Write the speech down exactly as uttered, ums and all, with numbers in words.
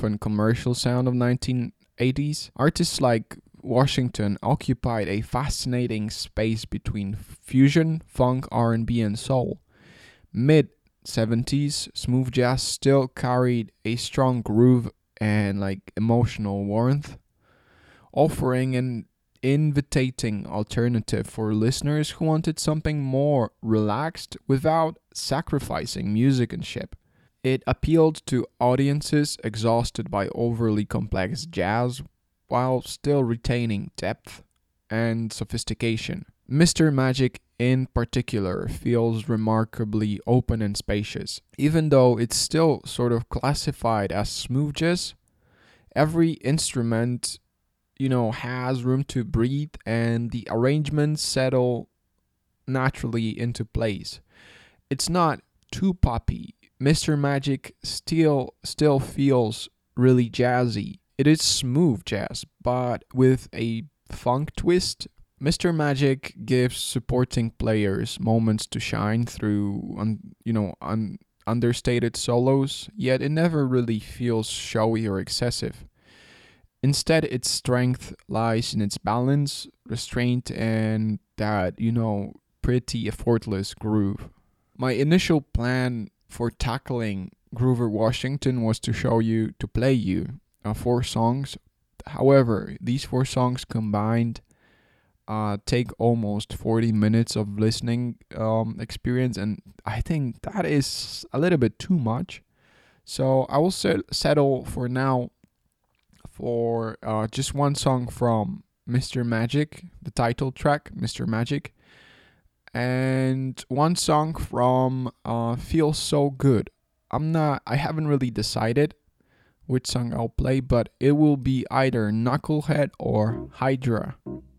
often commercial sound of nineteen eighties, artists like Washington occupied a fascinating space between fusion, funk, R and B, and soul. Mid seventies, smooth jazz still carried a strong groove and like emotional warmth, offering an inviting alternative for listeners who wanted something more relaxed without sacrificing musicianship. It appealed to audiences exhausted by overly complex jazz while still retaining depth and sophistication. Mister Magic in particular feels remarkably open and spacious. Even though it's still sort of classified as smooth jazz, every instrument, you know, has room to breathe and the arrangements settle naturally into place. It's not too poppy. Mister Magic still still feels really jazzy. It is smooth jazz, but with a funk twist. Mister Magic gives supporting players moments to shine through, un, you know, un, understated solos, yet it never really feels showy or excessive. Instead, its strength lies in its balance, restraint, and that, you know, pretty effortless groove. My initial plan for tackling Grover Washington was to show you, to play you, uh, four songs. However, these four songs combined uh, take almost forty minutes of listening um, experience, and I think that is a little bit too much. So I will set- settle for now for uh, just one song from Mister Magic, the title track, Mister Magic, and one song from uh, Feels So Good. I'm not, I haven't really decided which song I'll play, but it will be either Knucklehead or Hydra.